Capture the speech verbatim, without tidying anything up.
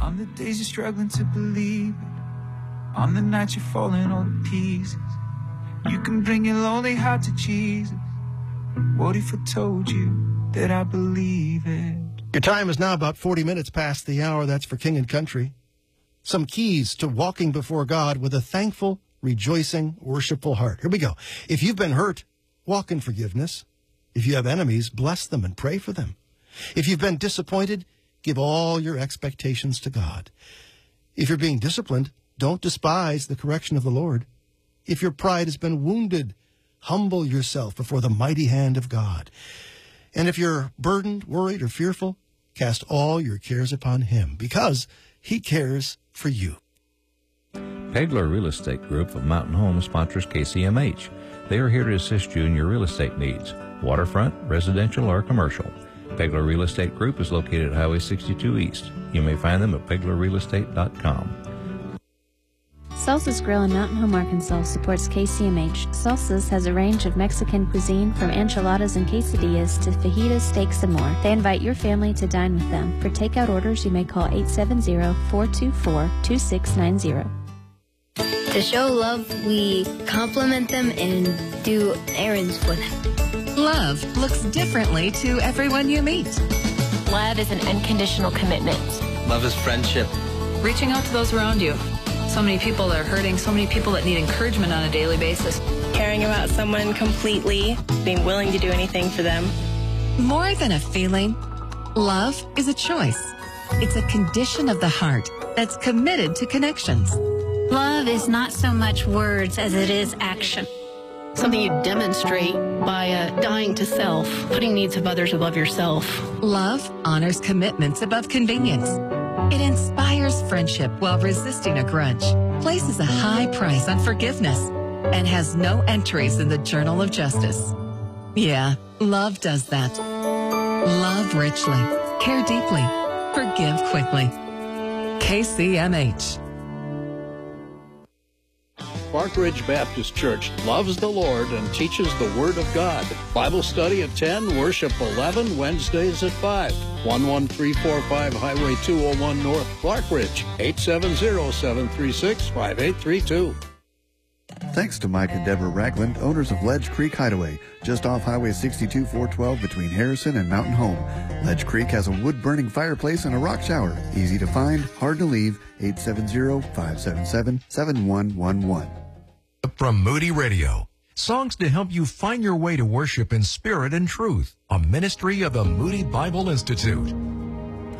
On the days you're struggling to believe it, on the nights you're falling all to pieces, you can bring your lonely heart to Jesus. What if I told you that I believe it? Your time is now about forty minutes past the hour. That's for King and Country. Some keys to walking before God with a thankful, rejoicing, worshipful heart. Here we go. If you've been hurt, walk in forgiveness. If you have enemies, bless them and pray for them. If you've been disappointed, give all your expectations to God. If you're being disciplined, don't despise the correction of the Lord. If your pride has been wounded, humble yourself before the mighty hand of God. And if you're burdened, worried, or fearful, cast all your cares upon him, because he cares for you. Pegler Real Estate Group of Mountain Home sponsors K C M H. They are here to assist you in your real estate needs, waterfront, residential, or commercial. Pegler Real Estate Group is located at Highway sixty-two East. You may find them at pegler real estate dot com. Salsa's Grill in Mountain Home, Arkansas supports K C M H. Salsa's has a range of Mexican cuisine from enchiladas and quesadillas to fajitas, steaks, and more. They invite your family to dine with them. For takeout orders, you may call eight seven zero, four two four, two six nine zero. To show love, we compliment them and do errands for them. Love looks differently to everyone you meet. Love is an unconditional commitment. Love is friendship. Reaching out to those around you. So many people that are hurting, so many people that need encouragement on a daily basis. Caring about someone completely, being willing to do anything for them. More than a feeling, love is a choice. It's a condition of the heart that's committed to connections. Love is not so much words as it is action. Something you demonstrate by uh, dying to self, putting needs of others above yourself. Love honors commitments above convenience. It inspires friendship while resisting a grudge, places a high price on forgiveness, and has no entries in the Journal of Justice. Yeah, love does that. Love richly, care deeply, forgive quickly. K C M H. Park Ridge Baptist Church loves the Lord and teaches the Word of God. Bible study at ten, worship eleven, Wednesdays at five. one one three four five Highway two oh one North, Clark Ridge, eight seven zero, seven three six, five eight three two. Thanks to Mike and Deborah Ragland, owners of Ledge Creek Hideaway, just off Highway sixty-two four twelve between Harrison and Mountain Home. Ledge Creek has a wood-burning fireplace and a rock shower. Easy to find, hard to leave, eight seven zero, five seven seven, seven one one one. From Moody Radio, songs to help you find your way to worship in spirit and truth, a ministry of the Moody Bible Institute.